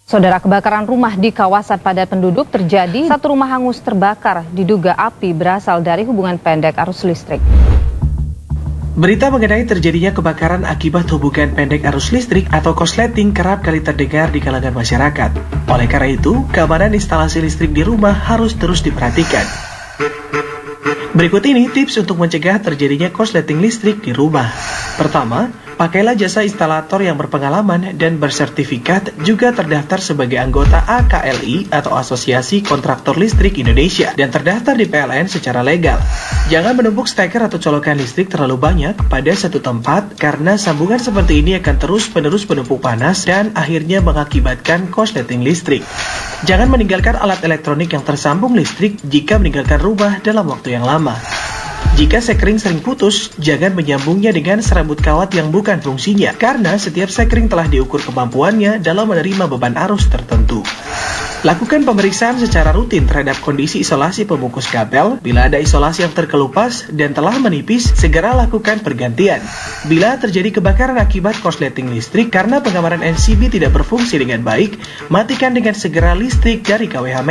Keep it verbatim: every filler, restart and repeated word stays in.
Saudara, kebakaran rumah di kawasan padat penduduk terjadi. Satu rumah hangus terbakar, diduga api berasal dari hubungan pendek arus listrik. Berita mengenai terjadinya kebakaran akibat hubungan pendek arus listrik atau korsleting kerap kali terdengar di kalangan masyarakat. Oleh karena itu, keamanan instalasi listrik di rumah harus terus diperhatikan. Berikut ini tips untuk mencegah terjadinya korsleting listrik di rumah. Pertama, pakailah jasa instalator yang berpengalaman dan bersertifikat, juga terdaftar sebagai anggota A K L I atau Asosiasi Kontraktor Listrik Indonesia dan terdaftar di P L N secara legal. Jangan menumpuk steker atau colokan listrik terlalu banyak pada satu tempat karena sambungan seperti ini akan terus-menerus menumpuk panas dan akhirnya mengakibatkan korsleting listrik. Jangan meninggalkan alat elektronik yang tersambung listrik jika meninggalkan rumah dalam waktu yang lama. Jika sekring sering putus, jangan menyambungnya dengan serabut kawat yang bukan fungsinya, karena setiap sekring telah diukur kemampuannya dalam menerima beban arus tertentu. Lakukan pemeriksaan secara rutin terhadap kondisi isolasi pembungkus kabel. Bila ada isolasi yang terkelupas dan telah menipis, segera lakukan pergantian. Bila terjadi kebakaran akibat korsleting listrik karena pengamanan N C B tidak berfungsi dengan baik, matikan dengan segera listrik dari K W H